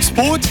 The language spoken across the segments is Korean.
스포츠.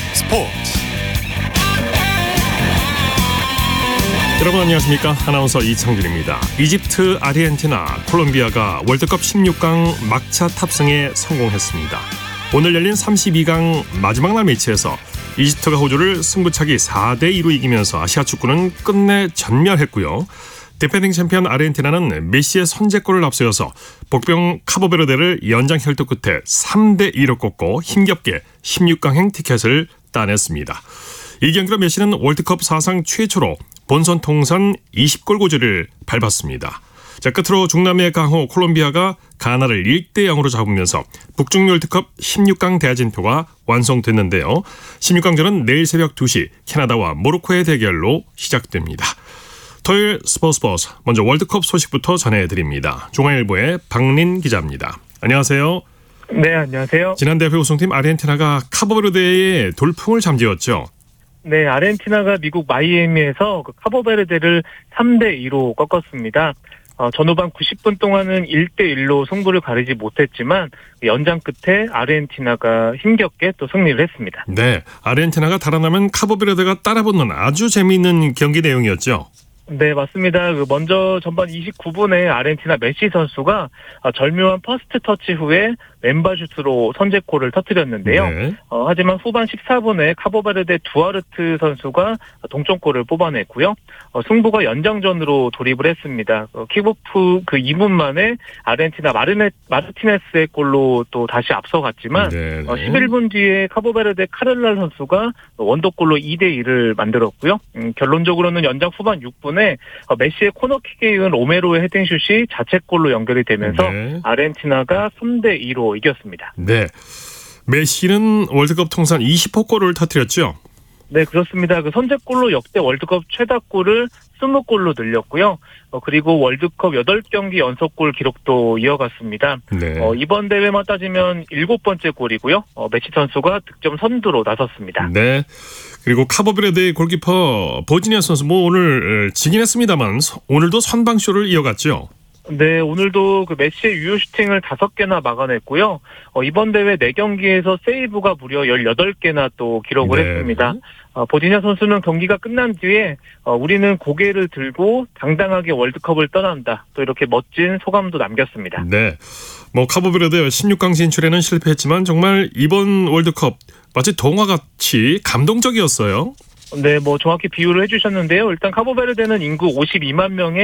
여러분 안녕하십니까? 아나운서 이창진입니다. 이집트, 아르헨티나, 콜롬비아가 월드컵 16강 막차 탑승에 성공했습니다. 오늘 열린 32강 마지막 날 매치에서 이집트가 호주를 승부차기 4대2로 이기면서 아시아 축구는 끝내 전멸했고요. 디펜딩 챔피언 아르헨티나는 메시의 선제골을 앞세워서 복병 카보베르데를 연장 혈투 끝에 3대2로 꺾고 힘겹게 16강행 티켓을 따냈습니다. 이 경기로 메시는 월드컵 사상 최초로 본선 통산 20골 고지를 밟았습니다. 자, 끝으로 중남미의 강호 콜롬비아가 가나를 1대0으로 잡으면서 북중 월드컵 16강 대진표가 완성됐는데요. 16강전은 내일 새벽 2시 캐나다와 모로코의 대결로 시작됩니다. 토요일 스포츠 먼저 월드컵 소식부터 전해드립니다. 중앙일보의 박린 기자입니다. 안녕하세요. 네, 안녕하세요. 지난 대회 우승팀 아르헨티나가 카보베르데의 돌풍을 잠재웠죠. 네, 아르헨티나가 미국 마이애미에서 카보베르데를 3대2로 꺾었습니다. 전후반 90분 동안은 1대1로 승부를 가리지 못했지만 연장 끝에 아르헨티나가 힘겹게 또 승리를 했습니다. 네, 아르헨티나가 달아나면 카보베르데가 따라붙는 아주 재미있는 경기 내용이었죠. 네, 맞습니다. 먼저 전반 29분에 아르헨티나 메시 선수가 절묘한 퍼스트 터치 후에 왼발 슛으로 선제골을 터뜨렸는데요. 네. 하지만 후반 14분에 카보베르데 두아르트 선수가 동점골을 뽑아냈고요. 승부가 연장전으로 돌입을 했습니다. 킥오프 2분 만에 아르헨티나 마르티네스의 골로 또 다시 앞서갔지만 11분 뒤에 카보베르데 카를랄 선수가 원더골로 2대2를 만들었고요. 결론적으로는 연장 후반 6분에 메시의 코너킥에 이은 로메로의 헤딩슛이 자책골로 연결이 되면서 아르헨티나가 3대2로 이겼습니다. 네, 메시는 월드컵 통산 20호 골을 터뜨렸죠? 네, 그렇습니다. 선제골로 역대 월드컵 최다골을 20골로 늘렸고요. 그리고 월드컵 8경기 연속골 기록도 이어갔습니다. 네. 이번 대회만 따지면 7번째 골이고요. 메시 선수가 득점 선두로 나섰습니다. 네. 그리고 카보베르데의 골키퍼 버지니아 선수 오늘 지긴 했습니다만 오늘도 선방쇼를 이어갔죠. 네, 오늘도 메시의 유효 슈팅을 5개나 막아냈고요. 이번 대회 4경기에서 세이브가 무려 18개나 또 기록을 했습니다. 버지니아 선수는 경기가 끝난 뒤에 우리는 고개를 들고 당당하게 월드컵을 떠난다. 또 이렇게 멋진 소감도 남겼습니다. 네, 카보베르데 16강 진출에는 실패했지만 정말 이번 월드컵 마치 동화같이 감동적이었어요. 네, 정확히 비유를 해주셨는데요. 일단 카보베르데는 인구 52만 명의